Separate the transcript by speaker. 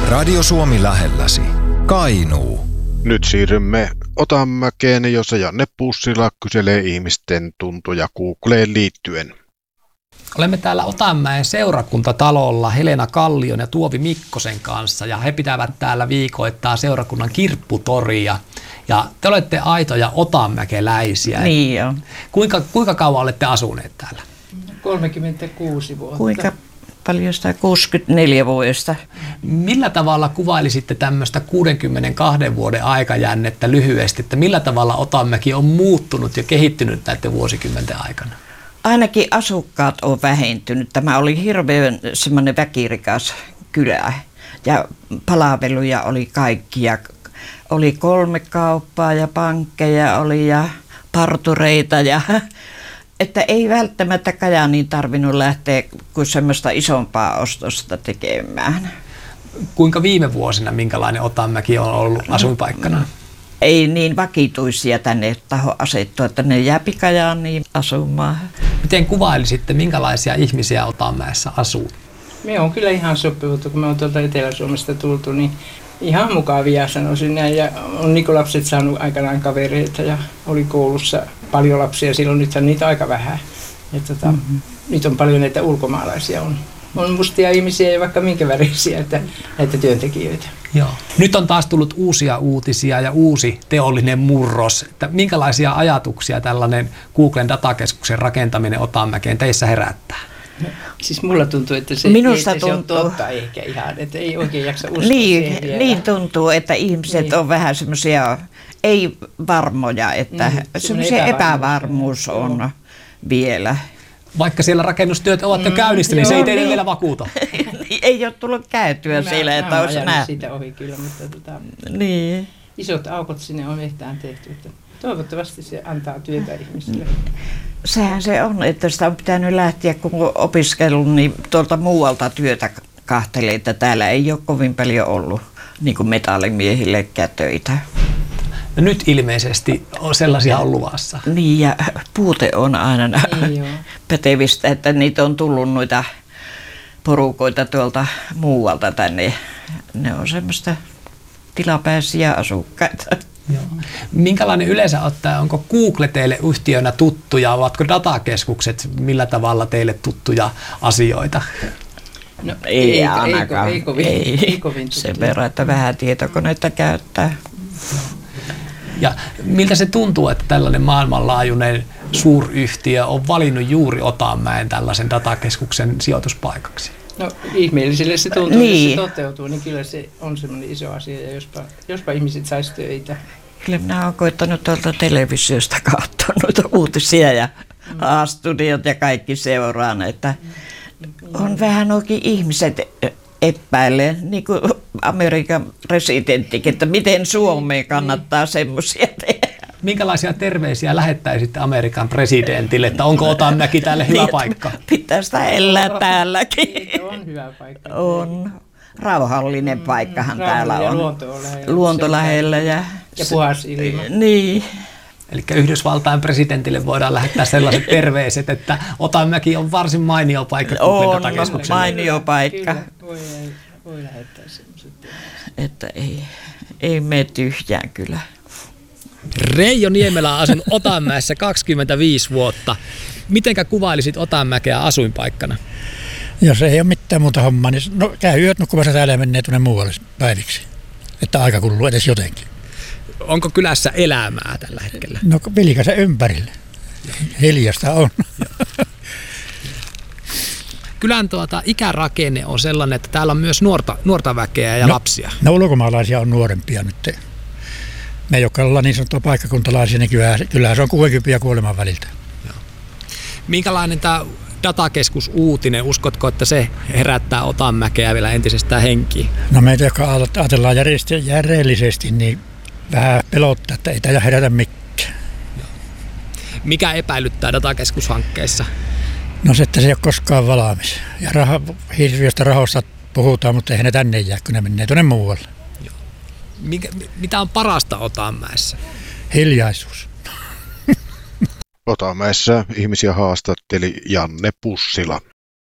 Speaker 1: Radio Suomi lähelläsi. Kainuu.
Speaker 2: Nyt siirrymme Otanmäkeen, jossa Janne Pussila kyselee ihmisten tuntoja Googleen liittyen.
Speaker 3: Olemme täällä Otanmäen seurakuntatalolla Helena Kallion ja Tuovi Mikkosen kanssa ja he pitävät täällä viikoittain seurakunnan kirpputoria. Ja te olette aitoja otanmäkeläisiä.
Speaker 4: Niin on.
Speaker 3: Kuinka kauan olette asuneet täällä?
Speaker 5: 36 vuotta.
Speaker 4: Kuinka paljon sitä 64 vuodesta?
Speaker 3: Millä tavalla kuvailisitte tämmöistä 62 vuoden aikajännettä lyhyesti, että millä tavalla Otanmäki on muuttunut ja kehittynyt näiden vuosikymmenten aikana?
Speaker 4: Ainakin asukkaat on vähentynyt. Tämä oli hirveän semmoinen väkirikas kylä ja palveluja oli kaikkia. Oli 3 kauppaa ja pankkeja oli ja partureita ja että ei välttämättä Kajaaniin tarvinnut lähteä kuin semmoista isompaa ostosta tekemään.
Speaker 3: Kuinka viime vuosina, minkälainen Otanmäki on ollut asuinpaikkana?
Speaker 4: Ei niin vakituisia tänne taho asettua, että ne jää Kajaaniin asumaan.
Speaker 3: Miten kuvailisitte, minkälaisia ihmisiä Otanmäessä asuu?
Speaker 5: Me on kyllä ihan sopivuttu, kun me on tuolta Etelä-Suomesta tultu, niin ihan mukavia sanoisin näin. Ja on niin lapset saanut aikanaan kavereita ja oli koulussa paljon lapsia, silloin nythän niitä aika vähän. Ja nyt on paljon näitä ulkomaalaisia on mustia ihmisiä ja vaikka minkä värisiä, näitä työntekijöitä.
Speaker 3: Joo. Nyt on taas tullut uusia uutisia ja uusi teollinen murros. Että minkälaisia ajatuksia tällainen Googlen datakeskuksen rakentaminen Otanmäkeen teissä herättää?
Speaker 5: No, siis mulla tuntuu, että se on totta ehkä ihan, että ei oikein jaksa uskoa siihen.
Speaker 4: Niin tuntuu, että ihmiset on vähän semmoisia ei varmoja, että semmoisia epävarmuus on vielä.
Speaker 3: Vaikka siellä rakennustyöt ovat jo käynnissä, niin se ei teille vielä vakuuta.
Speaker 4: Ei ole tullut käytyä siellä, että olisi nähty.
Speaker 5: Siitä ohi kyllä, mutta
Speaker 4: niin.
Speaker 5: Isot aukot sinne on mehtään tehty. Että toivottavasti se antaa työtä ihmisille.
Speaker 4: Sehän se on, että sitä on pitänyt lähteä, kun opiskellut, niin tuolta muualta työtä kahtelee, että täällä ei ole kovin paljon ollut niin kuin metallimiehillekään töitä.
Speaker 3: No nyt ilmeisesti sellaisia on luvassa.
Speaker 4: Niin, ja puute on aina pätevistä, että niitä on tullut noita porukoita tuolta muualta tänne. Ne on semmoista tilapäisiä asukkaita.
Speaker 3: Joo. Minkälainen yleensä ottaa, onko Google teille yhtiönä tuttuja, ovatko datakeskukset millä tavalla teille tuttuja asioita?
Speaker 5: No,
Speaker 4: ei ainakaan.
Speaker 5: Ei kovin tuttuja.
Speaker 4: Sen verran, että vähän tietokoneita käyttää.
Speaker 3: Ja miltä se tuntuu, että tällainen maailmanlaajuinen suuryhtiö on valinnut juuri Otanmäen tällaisen datakeskuksen sijoituspaikaksi?
Speaker 5: No ihmeelliselle se tuntuu, niin. Jos se toteutuu, niin kyllä se on semmoinen iso asia ja jospa ihmiset saisi töitä.
Speaker 4: Kyllä minä olen koittanut tuolta televisiosta katsoa noita uutisia ja A-studiot ja kaikki seuraan, että on vähän oikein ihmiset epäilee, niin kuin Amerikan presidenttikin, että miten Suomeen kannattaa semmoisia tehdä.
Speaker 3: Minkälaisia terveisiä lähettäisitte Amerikan presidentille, että onko Otanmäki täälle hyvä paikka?
Speaker 4: Pitää sitä elää täälläkin.
Speaker 5: On hyvä paikka.
Speaker 4: On. Rauhallinen paikkahan täällä on.
Speaker 5: Luonto
Speaker 4: lähellä. Ja
Speaker 5: puhas ilma.
Speaker 4: Niin.
Speaker 3: Eli Yhdysvaltain presidentille voidaan lähettää sellaiset terveiset, että Otanmäki on varsin mainio paikka.
Speaker 4: On mainio paikka.
Speaker 5: Kyllä, voi lähettää sellaiset terveiset.
Speaker 4: Että ei mene tyhjään kyllä.
Speaker 3: Reijo Niemelä on asunut Otanmäessä 25 vuotta. Mitenkä kuvailisit Otanmäkeä asuinpaikkana?
Speaker 6: Jos ei ole mitään muuta hommaa, niin käy yöt nukkumassa täällä ja menee tuonne muualle päiviksi. Että aika kuluu edes jotenkin.
Speaker 3: Onko kylässä elämää tällä hetkellä?
Speaker 6: No vilkaise ympärille. Hiljasta on.
Speaker 3: Kylän ikärakenne on sellainen, että täällä on myös nuorta väkeä ja lapsia.
Speaker 6: No ulkomaalaisia on nuorempia nyt. Me, jotka ollaan niin sanottua paikkakuntalaisia, niin kyllähän se on 60 ja kuoleman väliltä.
Speaker 3: Joo. Minkälainen tämä datakeskus-uutinen, uskotko, että se herättää Otanmäkeä vielä entisestään henkiin?
Speaker 6: No meitä, jotka ajatellaan järjellisesti, niin vähän pelottaa, että ei tämä herätä mikään.
Speaker 3: Mikä epäilyttää datakeskushankkeissa?
Speaker 6: No se, että se ei ole koskaan valmis. Ja hirviöstä rahoista puhutaan, mutta ei ne tänne jää, kun ne menee tuonne muualle.
Speaker 3: Mitä on parasta Otanmäessä?
Speaker 6: Hiljaisuus.
Speaker 2: Otanmäessä ihmisiä haastatteli Janne Pussila.